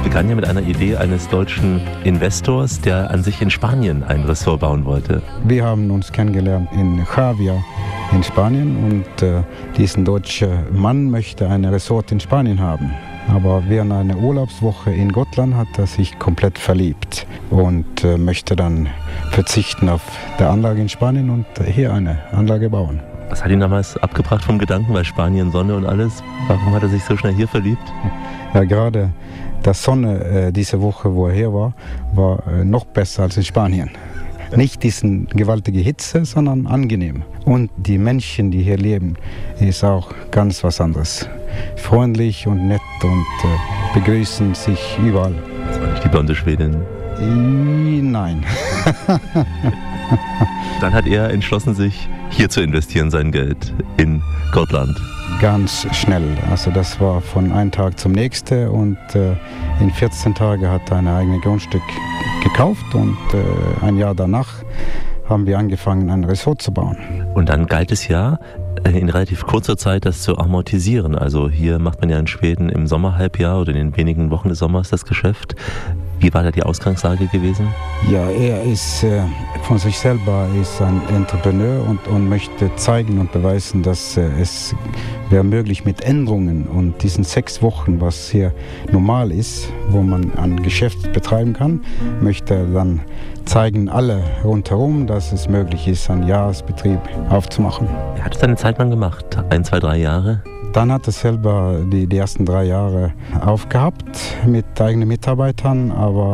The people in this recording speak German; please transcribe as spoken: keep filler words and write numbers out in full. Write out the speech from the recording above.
begann ja mit einer Idee eines deutschen Investors, der an sich in Spanien ein Ressort bauen wollte. Wir haben uns kennengelernt in Xàbia in Spanien und äh, diesen deutschen Mann möchte ein Ressort in Spanien haben. Aber während einer Urlaubswoche in Gotland hat er sich komplett verliebt und äh, möchte dann verzichten auf die Anlage in Spanien und hier eine Anlage bauen. Was hat ihn damals abgebracht vom Gedanken, weil Spanien, Sonne und alles? Warum hat er sich so schnell hier verliebt? Ja, gerade die Sonne äh, diese Woche, wo er hier war, war äh, noch besser als in Spanien. Nicht diese gewaltige Hitze, sondern angenehm. Und die Menschen, die hier leben, ist auch ganz was anderes. Freundlich und nett und äh, begrüßen sich überall. Das war nicht die blonde Schwedin? Nein. Dann hat er entschlossen, sich hier zu investieren, sein Geld in Gotland. Ganz schnell. Also das war von einem Tag zum nächsten und äh, in vierzehn Tagen hat er ein eigenes Grundstück gekauft und äh, ein Jahr danach haben wir angefangen, ein Resort zu bauen. Und dann galt es ja, in relativ kurzer Zeit das zu amortisieren. Also hier macht man ja in Schweden im Sommerhalbjahr oder in den wenigen Wochen des Sommers das Geschäft. Wie war da die Ausgangslage gewesen? Ja, er ist äh, von sich selber ist ein Entrepreneur und, und möchte zeigen und beweisen, dass äh, es wäre möglich mit Änderungen und diesen sechs Wochen, was hier normal ist, wo man ein Geschäft betreiben kann, möchte er dann zeigen alle rundherum, dass es möglich ist, einen Jahresbetrieb aufzumachen. Er hat es eine Zeit lang gemacht, ein, zwei, drei Jahre. Dann hat er selber die, die ersten drei Jahre aufgehabt mit eigenen Mitarbeitern, aber